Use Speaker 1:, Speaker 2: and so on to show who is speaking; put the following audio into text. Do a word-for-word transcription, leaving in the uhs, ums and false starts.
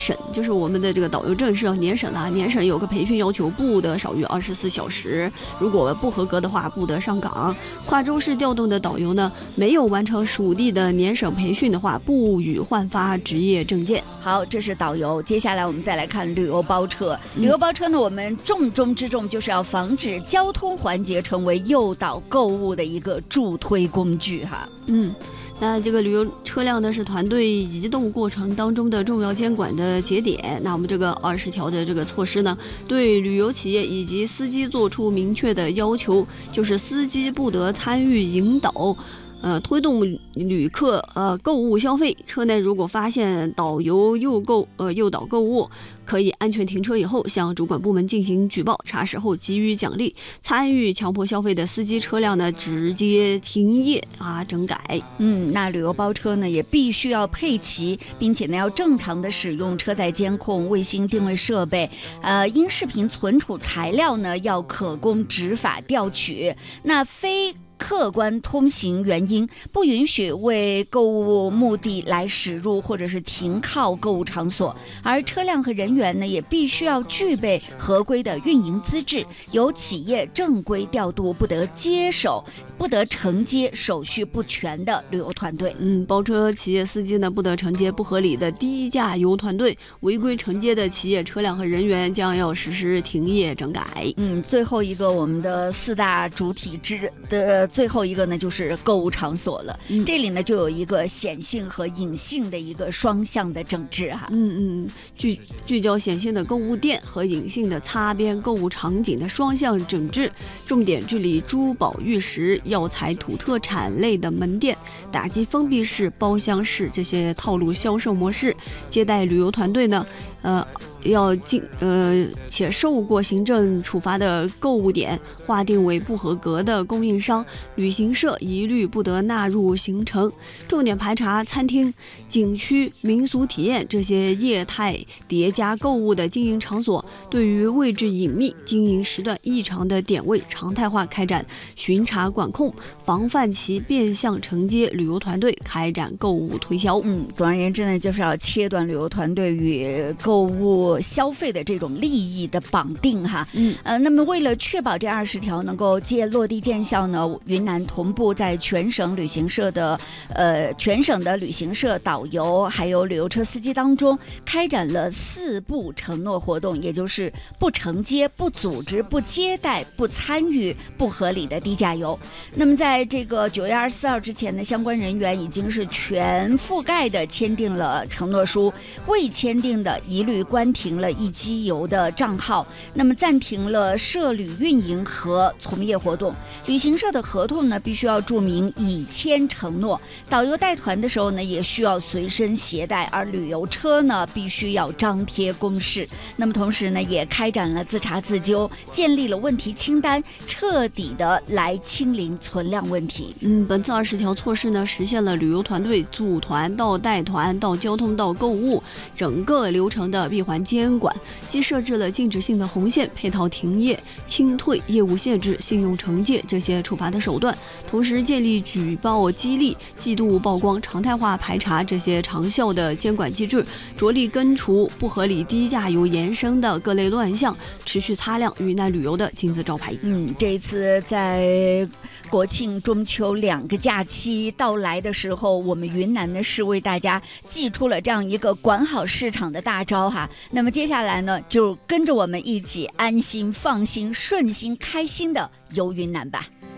Speaker 1: 审，就是我们的这个导游证是要年审的啊，年审有个培训要求，不得少于二十四小时，如果不合格的话，不得上岗。跨州市调动的导游呢，没有完成属地的年审培训的话，不予换发职业证件。
Speaker 2: 好，这是导游。接下来我们再来看旅游包车。旅游包车呢，我们重中之重就是要防止交通环节成为诱导购物的一个助推工具哈。
Speaker 1: 嗯。那这个旅游车辆呢是团队移动过程当中的重要监管的节点。那我们这个二十条的这个措施呢，对旅游企业以及司机做出明确的要求，就是司机不得参与引导。呃，推动旅客呃购物消费，车内如果发现导游诱购呃诱导购物，可以安全停车以后向主管部门进行举报，查实后给予奖励。参与强迫消费的司机车辆呢，直接停业啊整改。
Speaker 2: 嗯，那旅游包车呢也必须要配齐，并且呢要正常的使用车载监控、卫星定位设备。呃，因视频存储材料呢要可供执法调取。那非客观通行原因不允许为购物目的来驶入或者是停靠购物场所，而车辆和人员呢也必须要具备合规的运营资质，由企业正规调度，不得接手不得承接手续不全的旅游团队。
Speaker 1: 嗯，包车企业司机呢不得承接不合理的低价游团队，违规承接的企业车辆和人员将要实施停业整改。
Speaker 2: 嗯，最后一个我们的四大主体之的最后一个呢就是购物场所了。嗯，这里呢就有一个显性和隐性的一个双向的整治哈。
Speaker 1: 嗯嗯，聚聚焦显性的购物店和隐性的擦边购物场景的双向整治，重点治理珠宝玉石、药材、土特产类的门店，打击封闭式、包厢式这些套路销售模式。接待旅游团队呢，呃。要进呃且受过行政处罚的购物点划定为不合格的供应商、旅行社一律不得纳入行程。重点排查餐厅、景区、民俗体验这些业态叠加购物的经营场所，对于位置隐秘、经营时段异常的点位，常态化开展巡查管控，防范其变相承接旅游团队开展购物推销。
Speaker 2: 嗯，总而言之呢，就是要切断旅游团队与购物消费的这种利益的绑定哈。嗯，呃，那么为了确保这二十条能够接落地见效呢，云南同步在全省旅行社的呃全省的旅行社导游还有旅游车司机当中开展了四不承诺活动，也就是不承接、不组织、不接待、不参与不合理的低价游。那么在这个九月二十四号之前呢，相关人员已经是全覆盖的签订了承诺书，未签订的一律关停。停了易机游的账号，那么暂停了涉旅运营和从业活动。旅行社的合同呢，必须要注明已签承诺。导游带团的时候呢，也需要随身携带，而旅游车呢，必须要张贴公示。那么同时呢，也开展了自查自纠，建立了问题清单，彻底的来清零存量问题。
Speaker 1: 嗯，本次二十条措施呢，实现了旅游团队组团到带团到交通到购物整个流程的闭环监管，既设置了禁止性的红线，配套停业、清退、业务限制、信用惩戒这些处罚的手段，同时建立举报激励、季度曝光、常态化排查这些长效的监管机制，着力根除不合理低价游延伸的各类乱象，持续擦亮云南旅游的金字招牌。
Speaker 2: 嗯，这一次在国庆、中秋两个假期到来的时候，我们云南呢是为大家祭出了这样一个管好市场的大招哈。那么接下来呢，就跟着我们一起安心、放心、顺心、开心的游云南吧。